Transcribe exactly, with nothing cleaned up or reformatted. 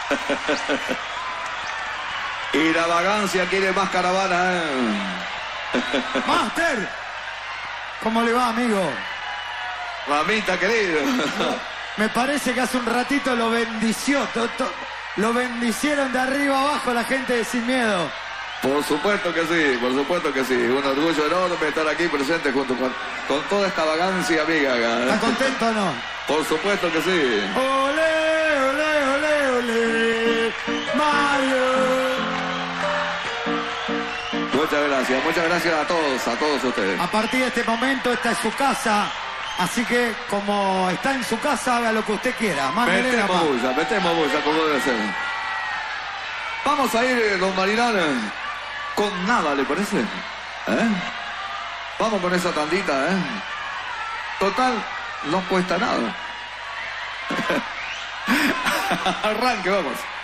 Y la vagancia quiere más caravana, ¿eh? ¡Master! ¿Cómo le va, amigo? Mamita querido. Me parece que hace un ratito lo bendició. To, to, lo bendicieron de arriba abajo la gente de Sin Miedo. Por supuesto que sí, por supuesto que sí. Un orgullo enorme estar aquí presente junto con, con toda esta vagancia amiga. ¿Está contento o no? Por supuesto que sí. ¡Olé, olé, olé, olé! ¡Mario! Muchas gracias, muchas gracias a todos, a todos ustedes. A partir de este momento, esta es su casa. Así que, como está en su casa, haga lo que usted quiera. Mándele la Metemos mano. bulla, metemos bulla como debe ser. Vamos a ir, don Marilán, con nada, ¿le parece? ¿Eh? Vamos con esa tandita, ¿eh? Total, no cuesta nada. Arranque, vamos.